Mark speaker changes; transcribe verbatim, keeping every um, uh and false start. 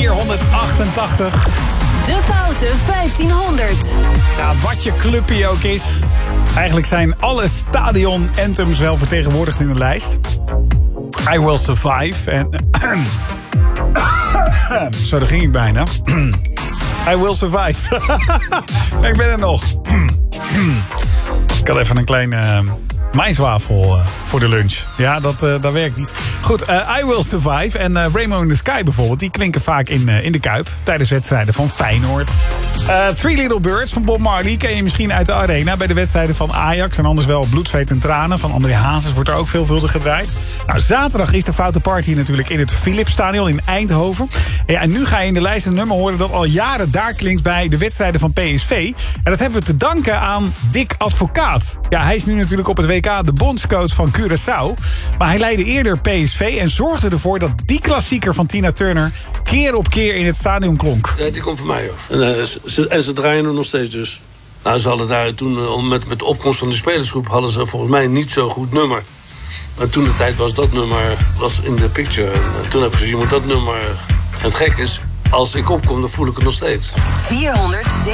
Speaker 1: vierhonderdachtentachtig.
Speaker 2: De Foute vijftienhonderd.
Speaker 1: Ja, wat je clubje ook is. Eigenlijk zijn alle stadion-anthems wel vertegenwoordigd in de lijst. I Will Survive. En zo, daar ging ik bijna. I Will Survive. Ik ben er nog. Ik had even een kleine uh, maiswafel uh, voor de lunch. Ja, dat, uh, dat werkt niet. Goed, uh, I Will Survive en uh, Rainbow in the Sky bijvoorbeeld... die klinken vaak in, uh, in de Kuip tijdens wedstrijden van Feyenoord. Uh, Three Little Birds van Bob Marley ken je misschien uit de arena... bij de wedstrijden van Ajax en anders wel Bloed, Zweet en Tranen... van André Hazes wordt er ook veelvuldig gedraaid. Nou, zaterdag is de Foute Party natuurlijk in het Philipsstadion in Eindhoven. En, ja, en nu ga je in de lijst een nummer horen... dat al jaren daar klinkt bij de wedstrijden van P S V. En dat hebben we te danken aan Dick Advocaat. Ja, hij is nu natuurlijk op het W K de bondscoach van Curaçao. Maar hij leidde eerder P S V en zorgde ervoor dat die klassieker van Tina Turner... keer op keer in het stadion klonk.
Speaker 3: Ja, die komt van mij af. En, uh, ze, en ze draaien er nog steeds dus. Nou, ze hadden daar toen, uh, met, met de opkomst van de spelersgroep... hadden ze volgens mij niet zo goed nummer. Maar toen de tijd was dat nummer was in de picture. En toen heb ik gezegd, je moet dat nummer... En het gek is, als ik opkom, dan voel ik het nog steeds.
Speaker 2: vierhonderd